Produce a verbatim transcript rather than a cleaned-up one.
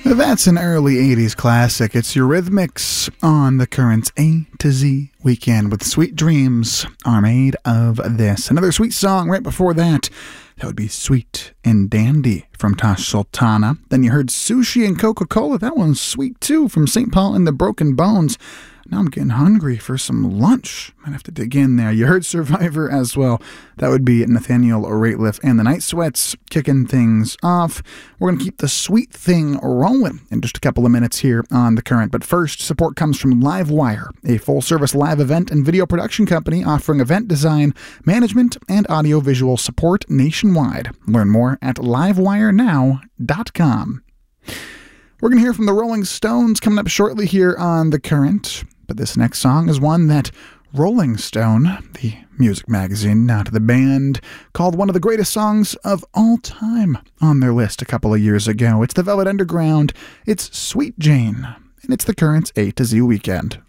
That's an early eighties classic. It's Eurythmics on the Current's A to Z Weekend with Sweet Dreams Are Made of This. Another sweet song right before that. That would be Sweet and Dandy from Tash Sultana. Then you heard Sushi and Coca-Cola. That one's sweet too from Saint Paul and the Broken Bones. Now I'm getting hungry for some lunch. Might have to dig in there. You heard Survivor as well. That would be Nathaniel Rateliff and the Night Sweats kicking things off. We're going to keep the sweet thing rolling in just a couple of minutes here on The Current. But first, support comes from Livewire, a full-service live event and video production company offering event design, management, and audiovisual support nationwide. Learn more at livewire now dot com. We're going to hear from the Rolling Stones coming up shortly here on The Current. But this next song is one that Rolling Stone, the music magazine, not the band, called one of the greatest songs of all time on their list a couple of years ago. It's the Velvet Underground. It's Sweet Jane. And it's The Current's A to Z Weekend.